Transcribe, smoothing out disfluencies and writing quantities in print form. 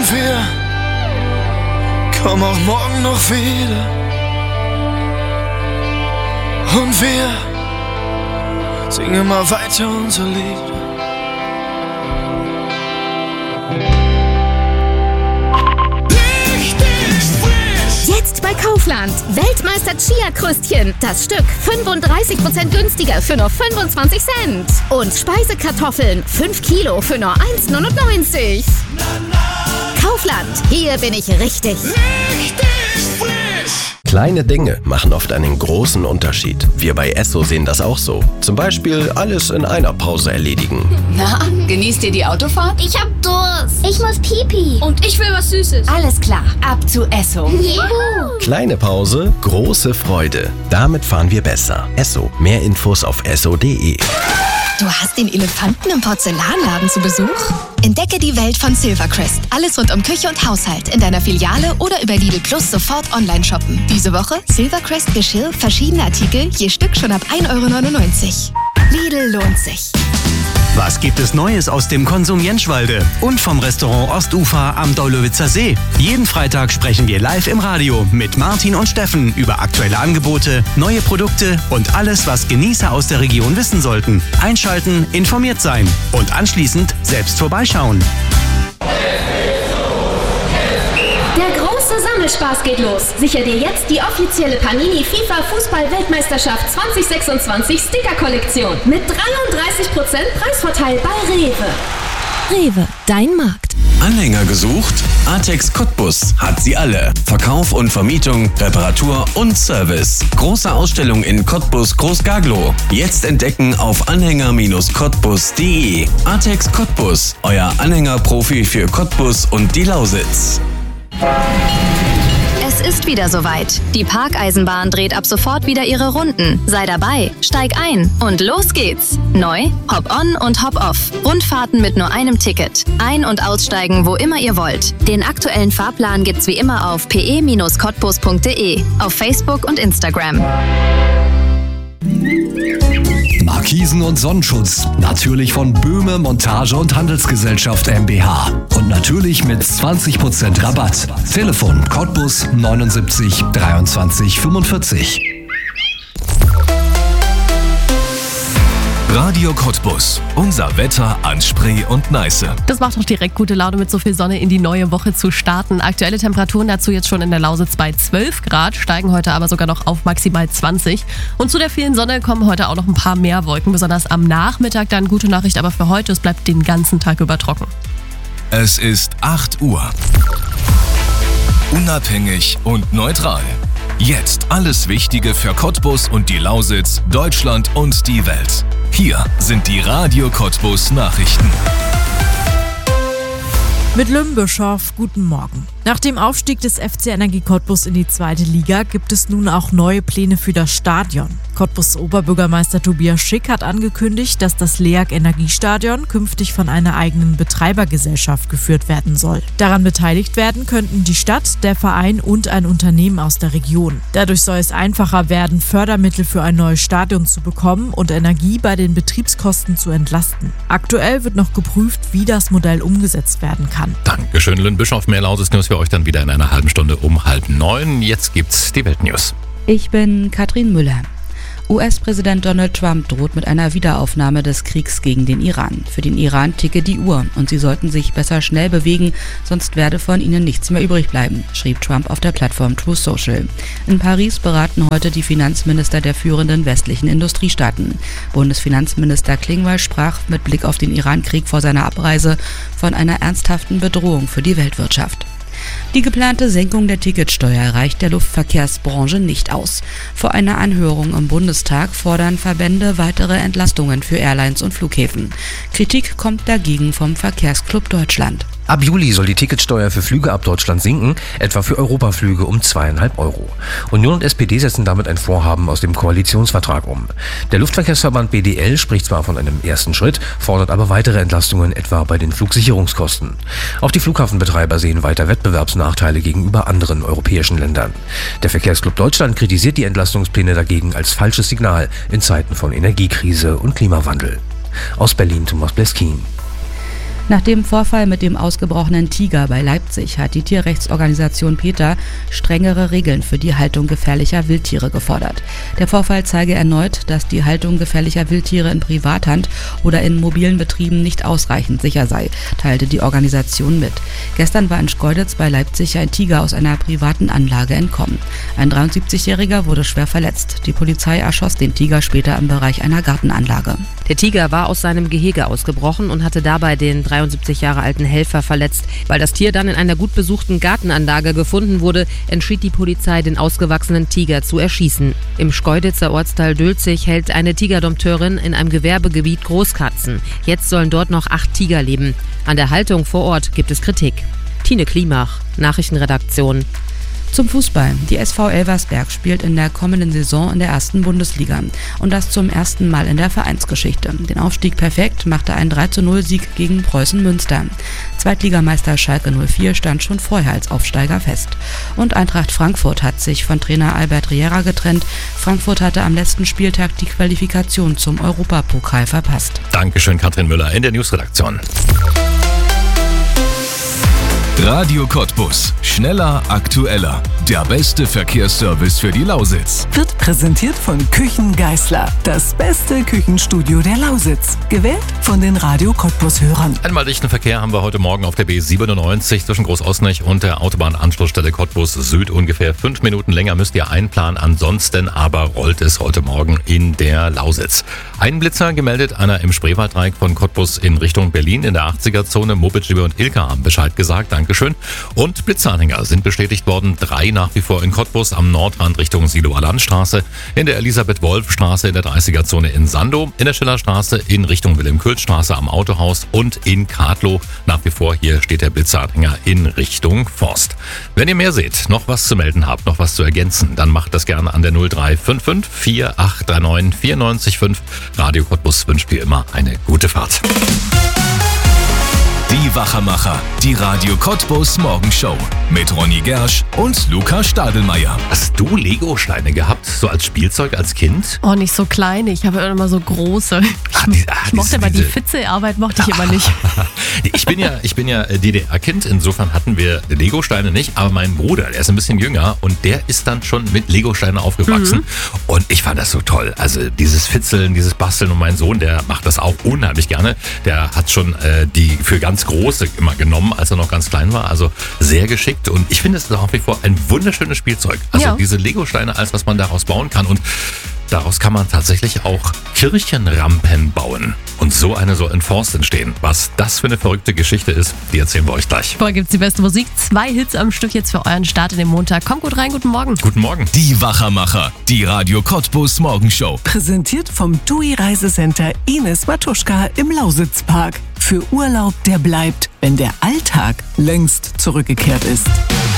Und wir kommen auch morgen noch wieder. Und wir singen immer weiter unser Lied. Jetzt bei Kaufland. Weltmeister Chia-Krüstchen. Das Stück 35% günstiger für nur 25 Cent. Und Speisekartoffeln 5 Kilo für nur 1,99. Kaufland. Hier bin ich richtig. Kleine Dinge machen oft einen großen Unterschied. Wir bei Esso sehen das auch so. Zum Beispiel alles in einer Pause erledigen. Na, genießt ihr die Autofahrt? Ich hab Durst. Ich muss Pipi. Und ich will was Süßes. Alles klar, ab zu Esso. Juhu. Kleine Pause, große Freude. Damit fahren wir besser. Esso. Mehr Infos auf esso.de. Du hast den Elefanten im Porzellanladen zu Besuch? Entdecke die Welt von Silvercrest. Alles rund um Küche und Haushalt in deiner Filiale oder über Lidl Plus sofort online shoppen. Diese Woche Silvercrest Geschirr, verschiedene Artikel, je Stück schon ab 1,99 €. Lidl lohnt sich. Was gibt es Neues aus dem Konsum Jenschwalde und vom Restaurant Ostufer am Daulowitzer See? Jeden Freitag sprechen wir live im Radio mit Martin und Steffen über aktuelle Angebote, neue Produkte und alles, was Genießer aus der Region wissen sollten. Einschalten, informiert sein und anschließend selbst vorbeischauen. Der große Sammelspaß geht los. Sicher dir jetzt die offizielle Panini FIFA Fußball-Weltmeisterschaft 2026 Sticker-Kollektion mit 33% Preisvorteil bei Rewe. Rewe, dein Markt. Anhänger gesucht? Artex Cottbus hat sie alle. Verkauf und Vermietung, Reparatur und Service. Große Ausstellung in Cottbus Großgaglow. Jetzt entdecken auf anhänger-cottbus.de. Artex Cottbus, euer Anhängerprofi für Cottbus und die Lausitz. Es ist wieder soweit. Die Parkeisenbahn dreht ab sofort wieder ihre Runden. Sei dabei, steig ein und los geht's. Neu, Hop-on und Hop-off. Rundfahrten mit nur einem Ticket. Ein- und aussteigen, wo immer ihr wollt. Den aktuellen Fahrplan gibt's wie immer auf pe-cottbus.de, auf Facebook und Instagram. Markisen und Sonnenschutz. Natürlich von Böhme Montage und Handelsgesellschaft MBH. Und natürlich mit 20% Rabatt. Telefon Cottbus 79 23 45. Radio Cottbus. Unser Wetter an Spree und Neiße. Das macht doch direkt gute Laune, mit so viel Sonne in die neue Woche zu starten. Aktuelle Temperaturen dazu jetzt schon in der Lausitz bei 12 Grad, steigen heute aber sogar noch auf maximal 20. Und zu der vielen Sonne kommen heute auch noch ein paar mehr Wolken, besonders am Nachmittag. Dann gute Nachricht aber für heute, es bleibt den ganzen Tag über trocken. Es ist 8 Uhr. Unabhängig und neutral. Jetzt alles Wichtige für Cottbus und die Lausitz, Deutschland und die Welt. Hier sind die Radio Cottbus Nachrichten. Mit Lümbischow, guten Morgen. Nach dem Aufstieg des FC Energie Cottbus in die 2. Liga gibt es nun auch neue Pläne für das Stadion. Cottbus Oberbürgermeister Tobias Schick hat angekündigt, dass das LEAG Energiestadion künftig von einer eigenen Betreibergesellschaft geführt werden soll. Daran beteiligt werden könnten die Stadt, der Verein und ein Unternehmen aus der Region. Dadurch soll es einfacher werden, Fördermittel für ein neues Stadion zu bekommen und Energie bei den Betriebskosten zu entlasten. Aktuell wird noch geprüft, wie das Modell umgesetzt werden kann. Dankeschön, Lynn Bischof. Mehr Lausitz News für euch dann wieder in einer halben Stunde um 8:30. Jetzt gibt's die Weltnews. Ich bin Katrin Müller. US-Präsident Donald Trump droht mit einer Wiederaufnahme des Kriegs gegen den Iran. Für den Iran ticke die Uhr und sie sollten sich besser schnell bewegen, sonst werde von ihnen nichts mehr übrig bleiben, schrieb Trump auf der Plattform Truth Social. In Paris beraten heute die Finanzminister der führenden westlichen Industriestaaten. Bundesfinanzminister Klingbeil sprach mit Blick auf den Iran-Krieg vor seiner Abreise von einer ernsthaften Bedrohung für die Weltwirtschaft. Die geplante Senkung der Ticketsteuer reicht der Luftverkehrsbranche nicht aus. Vor einer Anhörung im Bundestag fordern Verbände weitere Entlastungen für Airlines und Flughäfen. Kritik kommt dagegen vom Verkehrsclub Deutschland. Ab Juli soll die Ticketsteuer für Flüge ab Deutschland sinken, etwa für Europaflüge um 2,5 €. Union und SPD setzen damit ein Vorhaben aus dem Koalitionsvertrag um. Der Luftverkehrsverband BDL spricht zwar von einem ersten Schritt, fordert aber weitere Entlastungen, etwa bei den Flugsicherungskosten. Auch die Flughafenbetreiber sehen weiter Wettbewerbsnachteile gegenüber anderen europäischen Ländern. Der Verkehrsclub Deutschland kritisiert die Entlastungspläne dagegen als falsches Signal in Zeiten von Energiekrise und Klimawandel. Aus Berlin Thomas Bleskin. Nach dem Vorfall mit dem ausgebrochenen Tiger bei Leipzig hat die Tierrechtsorganisation PETA strengere Regeln für die Haltung gefährlicher Wildtiere gefordert. Der Vorfall zeige erneut, dass die Haltung gefährlicher Wildtiere in Privathand oder in mobilen Betrieben nicht ausreichend sicher sei, teilte die Organisation mit. Gestern war in Schkeuditz bei Leipzig ein Tiger aus einer privaten Anlage entkommen. Ein 73-Jähriger wurde schwer verletzt. Die Polizei erschoss den Tiger später im Bereich einer Gartenanlage. Der Tiger war aus seinem Gehege ausgebrochen und hatte dabei den 73 Jahre alten Helfer verletzt. Weil das Tier dann in einer gut besuchten Gartenanlage gefunden wurde, entschied die Polizei, den ausgewachsenen Tiger zu erschießen. Im Schkeuditzer Ortsteil Dülzig hält eine Tigerdompteurin in einem Gewerbegebiet Großkatzen. Jetzt sollen dort noch 8 Tiger leben. An der Haltung vor Ort gibt es Kritik. Tine Klimach, Nachrichtenredaktion. Zum Fußball. Die SV Elversberg spielt in der kommenden Saison in der 1. Bundesliga. Und das zum ersten Mal in der Vereinsgeschichte. Den Aufstieg perfekt machte ein 3:0-Sieg gegen Preußen Münster. Zweitligameister Schalke 04 stand schon vorher als Aufsteiger fest. Und Eintracht Frankfurt hat sich von Trainer Albert Riera getrennt. Frankfurt hatte am letzten Spieltag die Qualifikation zum Europapokal verpasst. Dankeschön, Katrin Müller in der Newsredaktion. Radio Cottbus. Schneller, aktueller. Der beste Verkehrsservice für die Lausitz. Wird präsentiert von Küchen Geisler. Das beste Küchenstudio der Lausitz. Gewählt von den Radio Cottbus-Hörern. Einmal dichten Verkehr haben wir heute Morgen auf der B97 zwischen Großosnich und der Autobahnanschlussstelle Cottbus Süd. Ungefähr 5 Minuten länger müsst ihr einplanen. Ansonsten aber rollt es heute Morgen in der Lausitz. Ein Blitzer gemeldet, einer im Spreewalddreieck von Cottbus in Richtung Berlin in der 80er-Zone. Moped, Liebe und Ilka haben Bescheid gesagt. Dankeschön. Und Blitzanhänger sind bestätigt worden. 3 nach wie vor in Cottbus am Nordrand Richtung Siloer Landstraße, in der Elisabeth-Wolf-Straße in der 30er-Zone in Sandow, in der Schillerstraße in Richtung Wilhelm-Kühl-Straße am Autohaus und in Kadlow. Nach wie vor hier steht der Blitzanhänger in Richtung Forst. Wenn ihr mehr seht, noch was zu melden habt, noch was zu ergänzen, dann macht das gerne an der 0355 4839 94,5. Radio Cottbus wünscht wie immer eine gute Fahrt. Die Wachermacher, die Radio Cottbus Morgenshow mit Ronny Gersch und Luca Stadelmeier. Hast du Lego-Steine gehabt, so als Spielzeug, als Kind? Oh, nicht so kleine, ich habe immer so große. Ich mochte aber die Fitzelarbeit mochte ich immer nicht. Ich bin ja DDR-Kind, insofern hatten wir Lego-Steine nicht, aber mein Bruder, der ist ein bisschen jünger und der ist dann schon mit Lego-Steinen aufgewachsen. Und ich fand das so toll. Also dieses Fitzeln, dieses Basteln und mein Sohn, der macht das auch unheimlich gerne. Der hat schon die für ganz große immer genommen, als er noch ganz klein war. Also sehr geschickt und ich finde es nach wie vor ein wunderschönes Spielzeug. Also diese Lego-Steine, alles was man daraus bauen kann und daraus kann man tatsächlich auch Kirchenrampen bauen. Und so eine soll in Forst entstehen. Was das für eine verrückte Geschichte ist, die erzählen wir euch gleich. Vorher gibt's die beste Musik. 2 Hits am Stück jetzt für euren Start in den Montag. Kommt gut rein, guten Morgen. Guten Morgen. Die Wachermacher, die Radio Cottbus Morgenshow. Präsentiert vom TUI Reisecenter Ines Matuschka im Lausitzpark. Für Urlaub, der bleibt, wenn der Alltag längst zurückgekehrt ist.